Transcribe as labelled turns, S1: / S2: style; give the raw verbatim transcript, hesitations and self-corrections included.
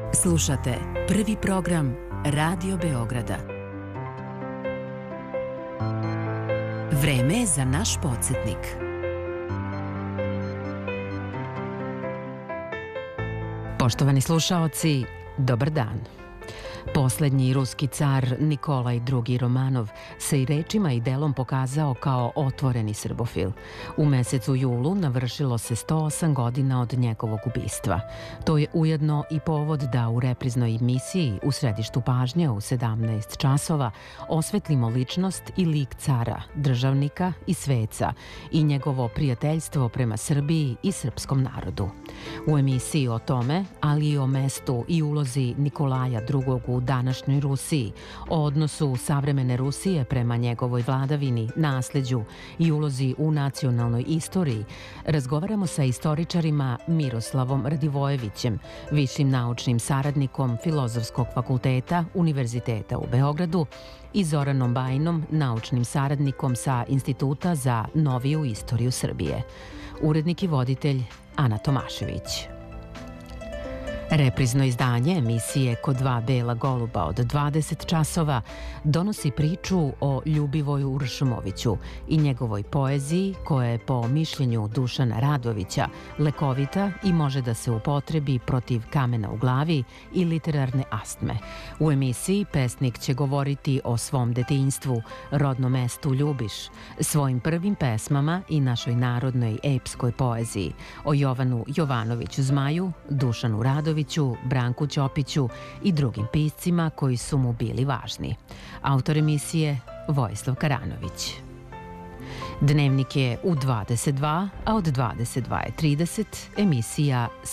S1: Slušate prvi program Radio Beograda. Vreme je za naš podsjetnik. Poštovani slušaoci, dobar dan. Poslednji ruski car Nikolaj drugi Romanov se i rečima i delom pokazao kao otvoreni srbofil. U mesecu julu navršilo se sto osam godina od njegovog ubistva. To je ujedno i povod da u repriznoj emisiji u središtu pažnje u sedamnaest časova osvetlimo ličnost i lik cara, državnika i sveca i njegovo prijateljstvo prema Srbiji i srpskom narodu. U emisiji o tome, ali i o mestu i ulozi Nikolaja drugog u današnjoj Rusiji, o odnosu savremene Rusije prema njegovoj vladavini, nasleđu i ulozi u nacionalnoj istoriji, razgovaramo sa istoričarima Miroslavom Radivojevićem, višim naučnim saradnikom Filozofskog fakulteta Univerziteta u Beogradu, i Zoranom Bajinom, naučnim saradnikom sa Instituta za noviju istoriju Srbije. Urednik i voditelj Ana Tomašević. Reprizno izdanje emisije Ko dva bela goluba od dvadeset časova donosi priču o Ljubivoju Uršumoviću i njegovoj poeziji koja je po mišljenju Dušana Radovića lekovita i može da se upotrebi protiv kamena u glavi i literarne astme. U emisiji pesnik će govoriti o svom detinjstvu, rodnom mestu Ljubiš, svojim prvim pesmama i našoj narodnoj epskoj poeziji, o Jovanu Jovanoviću Zmaju, Dušanu Radoviću, Branku Ćopiću i drugim piscima koji su mu bili važni. Autor emisije Vojislav Karanović. Dnevnik je u dvadeset dva, a od dvadeset dva i trideset emisija